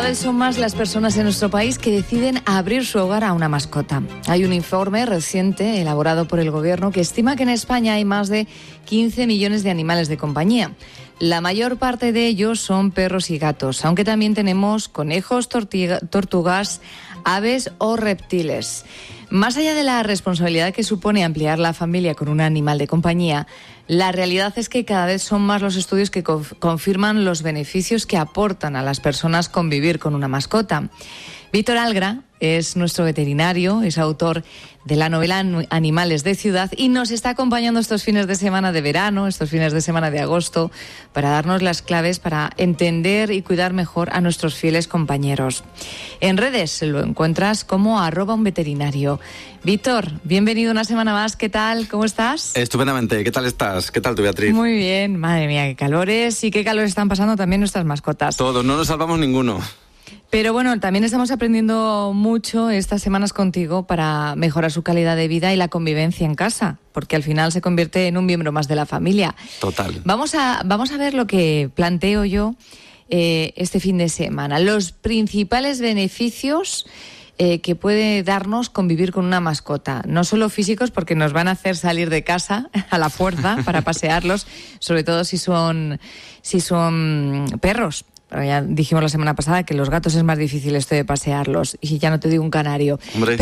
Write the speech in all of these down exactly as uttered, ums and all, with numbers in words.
vez son más las personas en nuestro país que deciden abrir su hogar a una mascota. Hay un informe reciente elaborado por el Gobierno que estima que en España hay más de quince millones de animales de compañía. La mayor parte de ellos son perros y gatos, aunque también tenemos conejos, tortiga, tortugas, aves o reptiles. Más allá de la responsabilidad que supone ampliar la familia con un animal de compañía, la realidad es que cada vez son más los estudios que conf- confirman los beneficios que aportan a las personas convivir con una mascota. Víctor Algra es nuestro veterinario, es autor de la novela Animales de Ciudad y nos está acompañando estos fines de semana de verano, estos fines de semana de agosto, para darnos las claves para entender y cuidar mejor a nuestros fieles compañeros. En redes lo encuentras como arroba un veterinario. Víctor, bienvenido una semana más. ¿Qué tal? ¿Cómo estás? Estupendamente. ¿Qué tal estás? ¿Qué tal tú, Beatriz? Muy bien. Madre mía, qué calores y qué calor están pasando también nuestras mascotas. Todos, no nos salvamos ninguno. Pero bueno, también estamos aprendiendo mucho estas semanas contigo para mejorar su calidad de vida y la convivencia en casa, porque al final se convierte en un miembro más de la familia. Total. Vamos a, vamos a ver lo que planteo yo eh, este fin de semana. Los principales beneficios eh, que puede darnos convivir con una mascota. No solo físicos, porque nos van a hacer salir de casa a la fuerza para pasearlos, sobre todo si son, si son perros. Pero ya dijimos la semana pasada que los gatos es más difícil esto de pasearlos, y ya no te digo un canario. Hombre.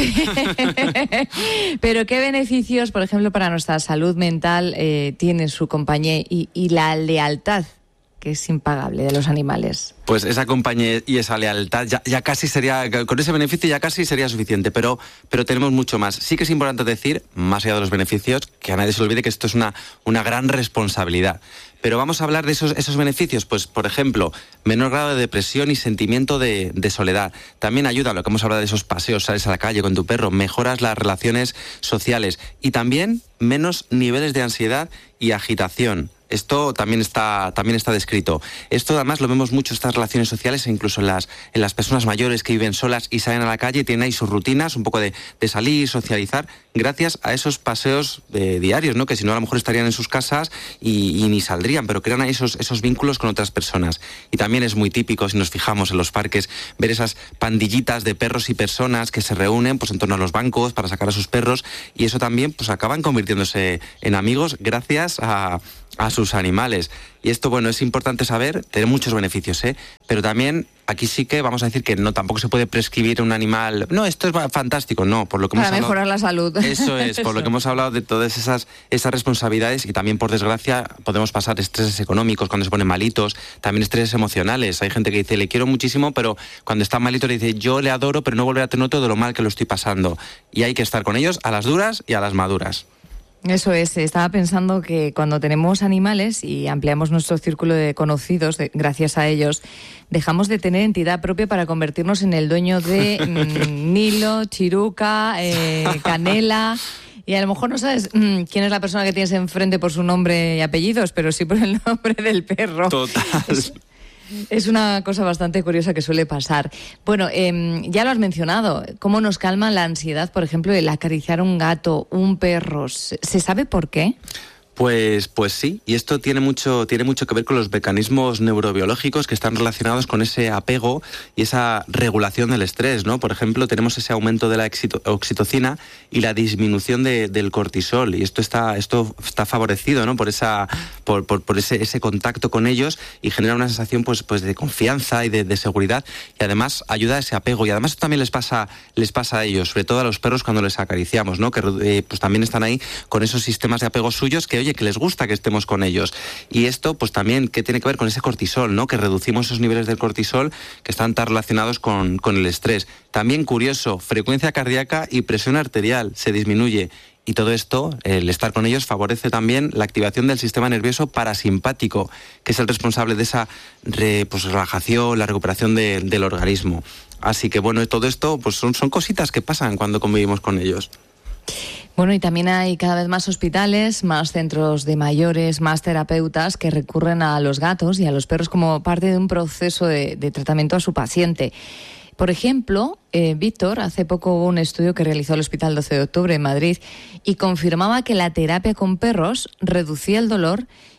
Pero ¿qué beneficios, por ejemplo, para nuestra salud mental eh, tiene su compañía y, y la lealtad, que es impagable, de los animales? Pues esa compañía y esa lealtad ya, ya casi sería, con ese beneficio ya casi sería suficiente, pero, pero tenemos mucho más. Sí que es importante decir, más allá de los beneficios, que a nadie se le olvide que esto es una, una gran responsabilidad. Pero vamos a hablar de esos, esos beneficios, pues por ejemplo, menor grado de depresión y sentimiento de, de soledad. También ayuda a lo que hemos hablado de esos paseos, sales a la calle con tu perro, mejoras las relaciones sociales y también menos niveles de ansiedad y agitación. Esto también está, también está descrito. Esto además lo vemos mucho, estas relaciones sociales, e incluso en las, en las personas mayores que viven solas y salen a la calle, tienen ahí sus rutinas, un poco de, de salir, socializar, gracias a esos paseos eh, diarios, ¿no? Que si no a lo mejor estarían en sus casas y, y ni saldrían, pero crean ahí esos, esos vínculos con otras personas. Y también es muy típico, si nos fijamos en los parques, ver esas pandillitas de perros y personas que se reúnen pues en torno a los bancos para sacar a sus perros, y eso también pues acaban convirtiéndose en amigos gracias a a sus animales. Y esto, bueno, es importante saber, tiene muchos beneficios, ¿eh? Pero también aquí sí que vamos a decir que no, tampoco se puede prescribir un animal, no, esto es fantástico, no, por lo que hemos Para hablado, mejorar la salud. Eso es, por Eso. lo que hemos hablado de todas esas, esas responsabilidades, y también, por desgracia, podemos pasar estreses económicos cuando se ponen malitos, también estreses emocionales. Hay gente que dice, le quiero muchísimo, pero cuando está malito le dice, yo le adoro, pero no volveré a tener todo lo mal que lo estoy pasando. Y hay que estar con ellos a las duras y a las maduras. Eso es, estaba pensando que cuando tenemos animales y ampliamos nuestro círculo de conocidos, de, gracias a ellos, dejamos de tener entidad propia para convertirnos en el dueño de mmm, Nilo, Chiruca, eh, Canela, y a lo mejor no sabes mmm, quién es la persona que tienes enfrente por su nombre y apellidos, pero sí por el nombre del perro. Total. Es, Es una cosa bastante curiosa que suele pasar. Bueno, eh, ya lo has mencionado, cómo nos calma la ansiedad, por ejemplo, el acariciar un gato, un perro. ¿Se sabe por qué? Pues, pues sí, y esto tiene mucho, tiene mucho que ver con los mecanismos neurobiológicos que están relacionados con ese apego y esa regulación del estrés, ¿no? Por ejemplo, tenemos ese aumento de la oxitocina y la disminución de, del cortisol, y esto está, esto está favorecido, ¿no? Por esa, por, por, por ese, ese contacto con ellos, y genera una sensación, pues, pues de confianza y de, de seguridad, y además ayuda a ese apego. Y además esto también les pasa, les pasa a ellos, sobre todo a los perros cuando les acariciamos, ¿no? Que eh, pues también están ahí con esos sistemas de apego suyos que oye, que les gusta que estemos con ellos. Y esto, pues también, ¿qué tiene que ver con ese cortisol, ¿no? Que reducimos esos niveles del cortisol que están tan relacionados con, con el estrés. También, curioso, frecuencia cardíaca y presión arterial se disminuye. Y todo esto, el estar con ellos, favorece también la activación del sistema nervioso parasimpático, que es el responsable de esa re, pues, relajación, la recuperación de, del organismo. Así que, bueno, todo esto pues son, son cositas que pasan cuando convivimos con ellos. Bueno, y también hay cada vez más hospitales, más centros de mayores, más terapeutas que recurren a los gatos y a los perros como parte de un proceso de, de tratamiento a su paciente. Por ejemplo, eh, Víctor, hace poco hubo un estudio que realizó el Hospital doce de octubre en Madrid y confirmaba que la terapia con perros reducía el dolor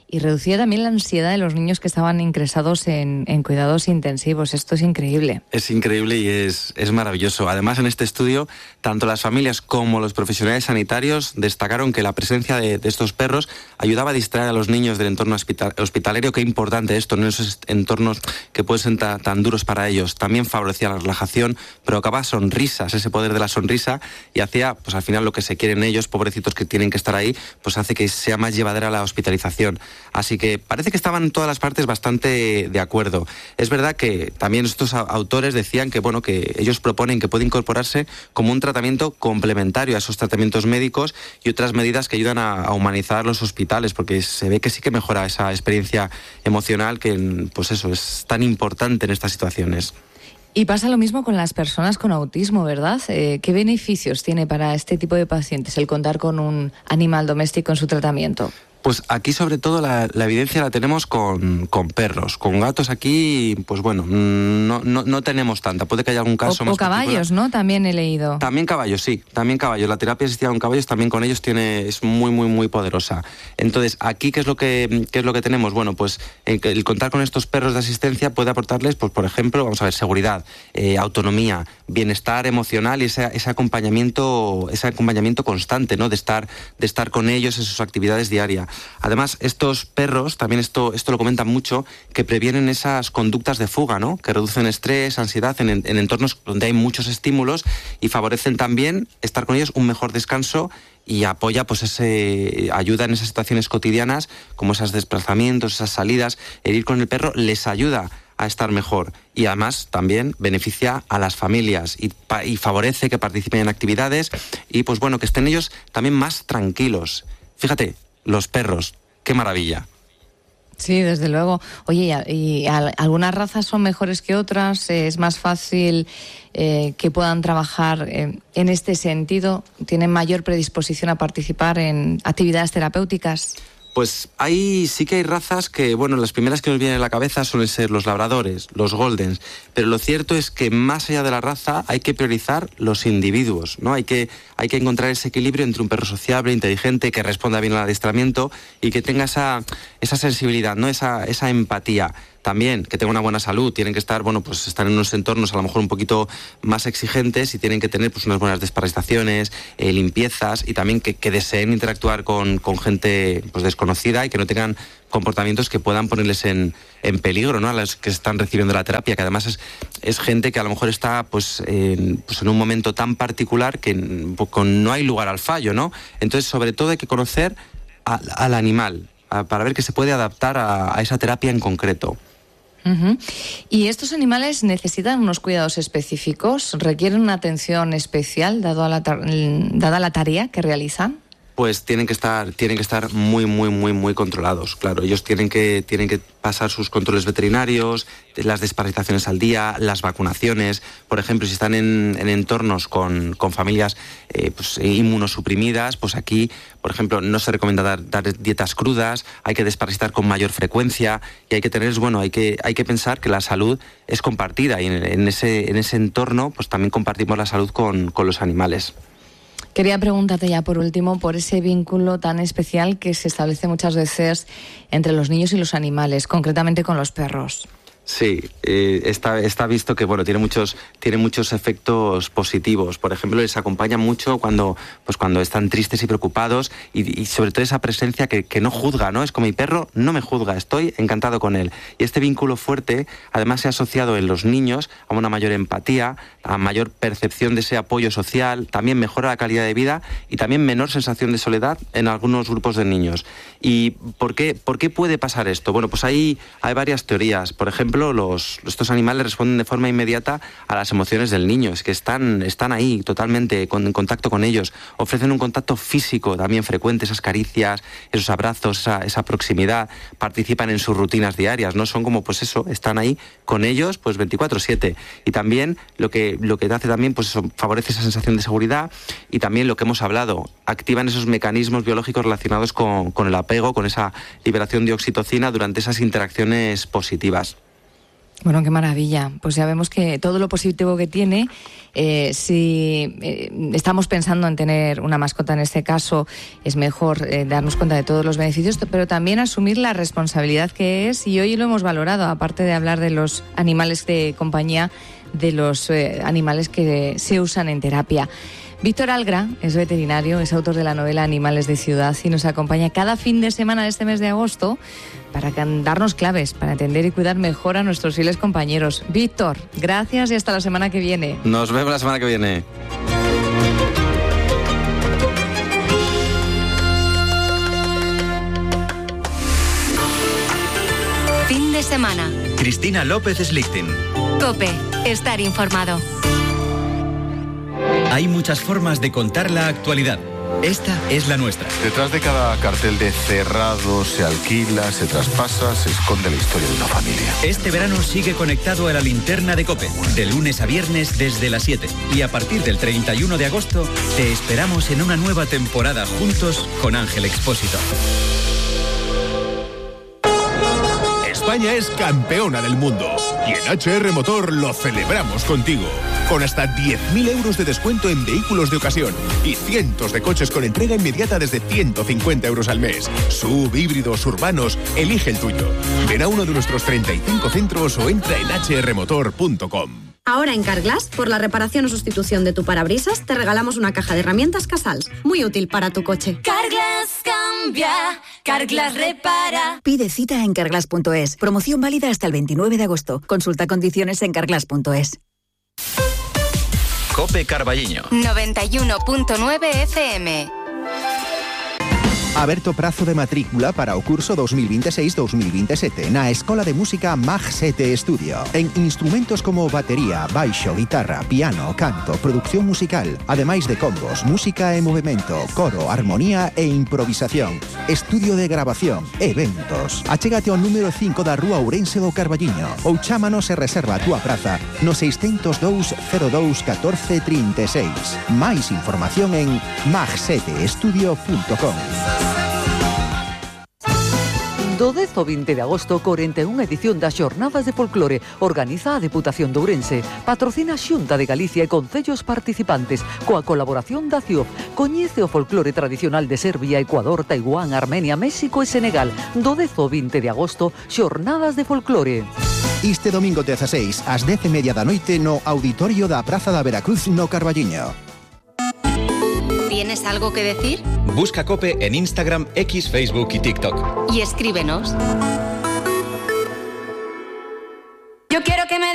y reducía también la ansiedad de los niños que estaban ingresados en, en cuidados intensivos. Esto es increíble. Es increíble y es, es maravilloso. Además, en este estudio, tanto las familias como los profesionales sanitarios destacaron que la presencia de, de estos perros ayudaba a distraer a los niños del entorno hospital, hospitalario. Qué importante esto, en esos entornos que pueden ser tan, tan duros para ellos. También favorecía la relajación, provocaba sonrisas, ese poder de la sonrisa, y hacía, pues al final, lo que se quieren ellos, pobrecitos que tienen que estar ahí, pues hace que sea más llevadera la hospitalización. Así que parece que estaban todas las partes bastante de acuerdo. Es verdad que también estos autores decían que, bueno, que ellos proponen que puede incorporarse como un tratamiento complementario a esos tratamientos médicos y otras medidas que ayudan a, a humanizar los hospitales, porque se ve que sí que mejora esa experiencia emocional que, pues eso, es tan importante en estas situaciones. Y pasa lo mismo con las personas con autismo, ¿verdad? Eh, ¿Qué beneficios tiene para este tipo de pacientes el contar con un animal doméstico en su tratamiento? Pues aquí sobre todo la, la evidencia la tenemos con, con perros. Con gatos aquí, pues bueno, no, no, no tenemos tanta. Puede que haya algún caso o, más o caballos, particular. ¿no? También he leído. También caballos, sí. También caballos. La terapia asistida con caballos también con ellos tiene, es muy, muy, muy poderosa. Entonces, aquí, ¿qué es lo que, qué es lo que tenemos? Bueno, pues el, el contar con estos perros de asistencia puede aportarles, pues por ejemplo, vamos a ver, seguridad, eh, autonomía, bienestar emocional y ese, ese acompañamiento, ese acompañamiento constante, ¿no? De estar, de estar con ellos en sus actividades diarias. Además, estos perros, también esto, esto lo comentan mucho, que previenen esas conductas de fuga, ¿no? Que reducen estrés, ansiedad en, en entornos donde hay muchos estímulos y favorecen también estar con ellos un mejor descanso y apoya, pues ese ayuda en esas situaciones cotidianas, como esos desplazamientos, esas salidas. El ir con el perro les ayuda a estar mejor y además también beneficia a las familias y, y favorece que participen en actividades y pues bueno, que estén ellos también más tranquilos. Fíjate, los perros, qué maravilla. Sí, desde luego. Oye, ¿y, y algunas razas son mejores que otras? ¿Es más fácil eh, que puedan trabajar eh, en este sentido? ¿Tienen mayor predisposición a participar en actividades terapéuticas? Pues ahí sí que hay razas que, bueno, las primeras que nos vienen a la cabeza suelen ser los labradores, los goldens, pero lo cierto es que más allá de la raza hay que priorizar los individuos, ¿no? Hay que, hay que encontrar ese equilibrio entre un perro sociable, inteligente, que responda bien al adiestramiento y que tenga esa, esa sensibilidad, ¿no? Esa, esa empatía. También que tenga una buena salud, tienen que estar, bueno, pues están en unos entornos a lo mejor un poquito más exigentes y tienen que tener pues unas buenas desparasitaciones, eh, limpiezas y también que, que deseen interactuar con, con gente pues desconocida y que no tengan comportamientos que puedan ponerles en, en peligro, ¿no? A los que están recibiendo la terapia, que además es, es gente que a lo mejor está pues en, pues en un momento tan particular que pues, con, no hay lugar al fallo, ¿no? Entonces, sobre todo hay que conocer a, al animal a, para ver que se puede adaptar a, a esa terapia en concreto. Uh-huh. ¿Y estos animales necesitan unos cuidados específicos? ¿Requieren una atención especial dado a la ta- dada la tarea que realizan? Pues tienen que estar, tienen que estar muy, muy, muy, muy controlados. Claro, ellos tienen que, tienen que pasar sus controles veterinarios, las desparasitaciones al día, las vacunaciones. Por ejemplo, si están en, en entornos con, con familias eh, pues, inmunosuprimidas, pues aquí, por ejemplo, no se recomienda dar, dar dietas crudas, hay que desparasitar con mayor frecuencia y hay que tener, bueno, hay que, hay que pensar que la salud es compartida y en, en, ese, en ese entorno pues también compartimos la salud con, con los animales. Quería preguntarte ya por último por ese vínculo tan especial que se establece muchas veces entre los niños y los animales, concretamente con los perros. Sí, eh, está, está visto que bueno tiene muchos tiene muchos efectos positivos. Por ejemplo, les acompaña mucho cuando pues cuando están tristes y preocupados y, y sobre todo esa presencia que, que no juzga, ¿no? Es como mi perro no me juzga, estoy encantado con él. Y este vínculo fuerte además se ha asociado en los niños a una mayor empatía, a mayor percepción de ese apoyo social, también mejora la calidad de vida y también menor sensación de soledad en algunos grupos de niños. ¿Y por qué, por qué puede pasar esto? Bueno, pues ahí hay varias teorías. Por ejemplo, Los, estos animales responden de forma inmediata a las emociones del niño, es que están, están ahí totalmente con, en contacto con ellos, ofrecen un contacto físico también frecuente, esas caricias, esos abrazos, esa, esa proximidad, participan en sus rutinas diarias, ¿no? Son como pues eso, están ahí con ellos pues veinticuatro siete y también lo que, lo que hace también pues eso, favorece esa sensación de seguridad y también lo que hemos hablado, activan esos mecanismos biológicos relacionados con, con el apego, con esa liberación de oxitocina durante esas interacciones positivas. Bueno, qué maravilla. Pues ya vemos que todo lo positivo que tiene, eh, si eh, estamos pensando en tener una mascota en este caso, es mejor eh, darnos cuenta de todos los beneficios, pero también asumir la responsabilidad que es, y hoy lo hemos valorado, aparte de hablar de los animales de compañía, de los eh, animales que se usan en terapia. Víctor Algra es veterinario, es autor de la novela Animales de Ciudad y nos acompaña cada fin de semana de este mes de agosto para darnos claves, para entender y cuidar mejor a nuestros fieles compañeros. Víctor, gracias y hasta la semana que viene. Nos vemos la semana que viene. Fin de semana. Cristina López Slichting. COPE. Estar informado. Hay muchas formas de contar la actualidad. Esta es la nuestra. Detrás de cada cartel de cerrado, se alquila, se traspasa, se esconde la historia de una familia. Este verano sigue conectado a la linterna de COPE, de lunes a viernes desde las siete. Y a partir del treinta y uno de agosto, te esperamos en una nueva temporada juntos con Ángel Expósito. España es campeona del mundo y en H R Motor lo celebramos contigo. Con hasta diez mil euros de descuento en vehículos de ocasión y cientos de coches con entrega inmediata desde ciento cincuenta euros al mes. Sub, híbridos, urbanos, elige el tuyo. Ven a uno de nuestros treinta y cinco centros o entra en h r motor punto com. Ahora en Carglass, por la reparación o sustitución de tu parabrisas, te regalamos una caja de herramientas Casals, muy útil para tu coche. Carglass cambia, Carglass repara. Pide cita en carglass punto es. Promoción válida hasta el veintinueve de agosto. Consulta condiciones en carglass punto es. COPE Carballiño. noventa y uno punto nueve F M. Aberto prazo de matrícula para o curso dos mil veintiséis dos mil veintisiete na Escola de Música Mag sete Estudio. En instrumentos como batería, baixo, guitarra, piano, canto, producción musical, ademais de combos, música e movimento, coro, armonía e improvisación, estudio de grabación, eventos. Achégate ao número cinco da Rúa Ourense do Carballiño ou chámanos e reserva a túa praza no seiscentos dous cero dous catorce trinta e seis. Máis información en mag sete estudio punto com. Do dez ao vinte de agosto, corenta e unha edición das Xornadas de Folclore organiza a Deputación de Ourense, patrocina a Xunta de Galicia e concellos participantes, coa colaboración da C I O F. Coñece o folclore tradicional de Serbia, Ecuador, Taiwán, Armenia, México e Senegal. Do dez ao vinte de agosto, Xornadas de Folclore. Este domingo dezaseis, ás dez e media da noite, no auditorio da Praza da Veracruz no Carballiño. ¿Tienes algo que decir? Busca COPE en Instagram, X, Facebook y TikTok. Y escríbenos.